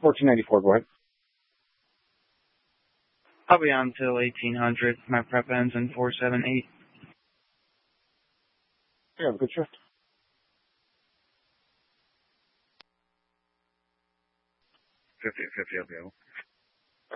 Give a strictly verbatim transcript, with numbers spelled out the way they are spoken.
fourteen ninety-four, go ahead. I'll be on till eighteen hundred. My prep ends in four seven eight. Yeah, have a good shift. fifty fifty, I'll be able.